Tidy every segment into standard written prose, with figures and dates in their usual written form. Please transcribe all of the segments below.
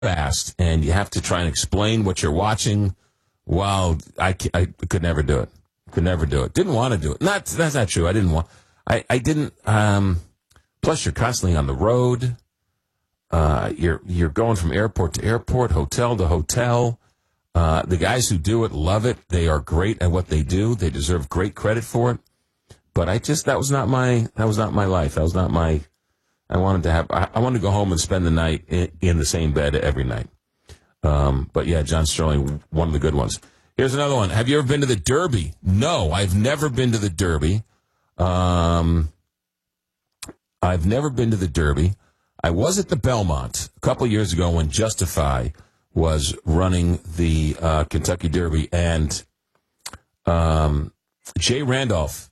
fast, and you have to try and explain what you're watching. Well, I could never do it. Could never do it. Didn't want to do it. That's not true. I didn't want. I didn't. Plus, you're constantly on the road. You're going from airport to airport, hotel to hotel. The guys who do it love it. They are great at what they do. They deserve great credit for it. But that was not my life. That was not my. I wanted to go home and spend the night in the same bed every night. But yeah, John Sterling, one of the good ones. Here's another one. Have you ever been to the Derby? No, I've never been to the Derby. I've never been to the Derby. I was at the Belmont a couple of years ago when Justify was running the Kentucky Derby, and Jay Randolph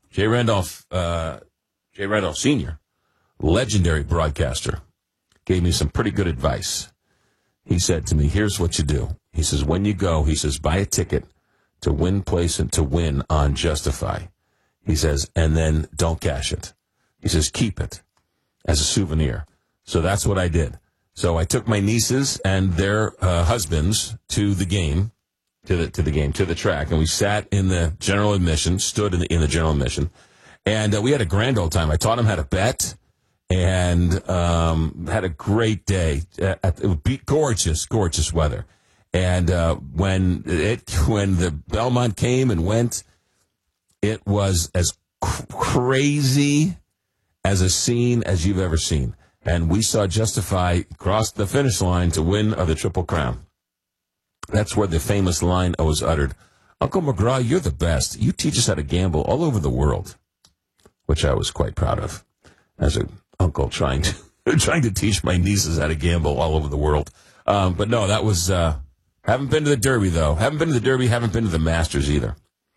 Sr., legendary broadcaster, gave me some pretty good advice. He said to me, here's what you do. He says, when you go, he says, buy a ticket to win place and to win on Justify. He says, and then don't cash it. He says, keep it as a souvenir. So that's what I did. So I took my nieces and their husbands to the game, to the track, and we sat in the general admission, stood in the general admission, and we had a grand old time. I taught them how to bet, and had a great day. It would be gorgeous weather. And when the Belmont came and went, it was as crazy as a scene as you've ever seen. And we saw Justify cross the finish line to win the Triple Crown. That's where the famous line was uttered. Uncle McGraw, you're the best. You teach us how to gamble all over the world, which I was quite proud of as an uncle trying to teach my nieces how to gamble all over the world. But no, that was, haven't been to the Derby, though. Haven't been to the Derby, haven't been to the Masters either.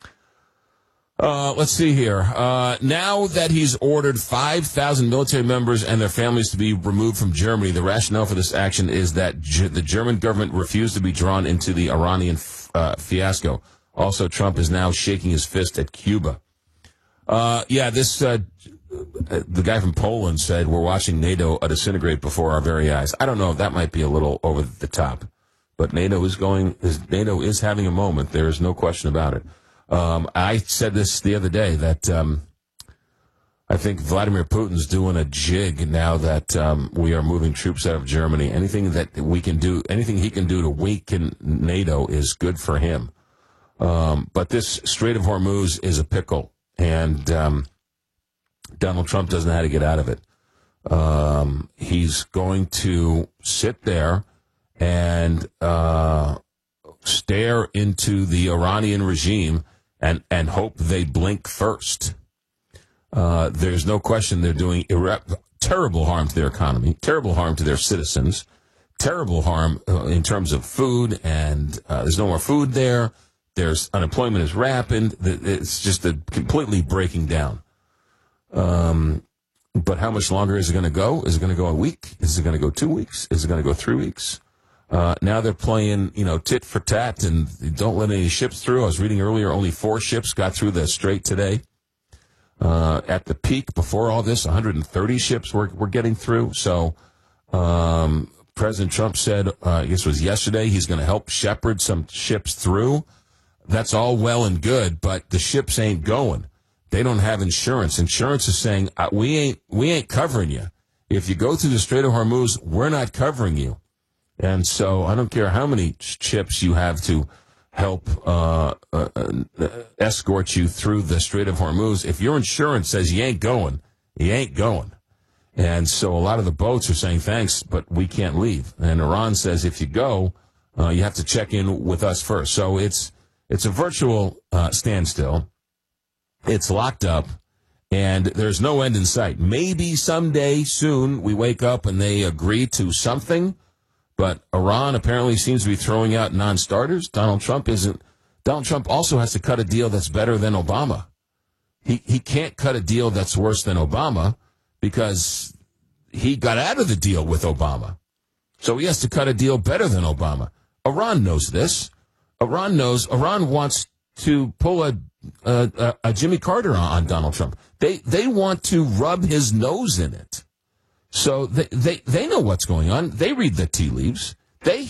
Let's see here. Now that he's ordered 5,000 military members and their families to be removed from Germany, the rationale for this action is that the German government refused to be drawn into the Iranian fiasco. Also, Trump is now shaking his fist at Cuba. The guy from Poland said, we're watching NATO disintegrate before our very eyes. I don't know if that might be a little over the top, but NATO is having a moment. There is no question about it. I said this the other day that I think Vladimir Putin's doing a jig now that we are moving troops out of Germany. Anything that we can do, anything he can do to weaken NATO is good for him. But this Strait of Hormuz is a pickle, and Donald Trump doesn't know how to get out of it. He's going to sit there and stare into the Iranian regime and hope they blink first. There's no question they're doing terrible harm to their economy, terrible harm to their citizens, terrible harm in terms of food, and there's no more food there. There's unemployment is rapid. It's just completely breaking down. But how much longer is it going to go? Is it going to go a week? Is it going to go 2 weeks? Is it going to go 3 weeks? Now they're playing, tit for tat and don't let any ships through. I was reading earlier, only 4 ships got through the strait today. At the peak before all this, 130 ships were getting through. So, President Trump said, I guess it was yesterday, he's going to help shepherd some ships through. That's all well and good, but the ships ain't going. They don't have insurance. Insurance is saying, we ain't covering you. If you go through the Strait of Hormuz, we're not covering you. And so I don't care how many ships you have to help escort you through the Strait of Hormuz. If your insurance says you ain't going, you ain't going. And so a lot of the boats are saying, thanks, but we can't leave. And Iran says, if you go, you have to check in with us first. So it's a virtual standstill. It's locked up, and there's no end in sight. Maybe someday soon we wake up and they agree to something. But Iran apparently seems to be throwing out non-starters. Donald Trump isn't. Donald Trump also has to cut a deal that's better than Obama. He can't cut a deal that's worse than Obama because he got out of the deal with Obama. So he has to cut a deal better than Obama. Iran knows this. Iran wants to pull a Jimmy Carter on Donald Trump. They want to rub his nose in it. So they know what's going on. They read the tea leaves. They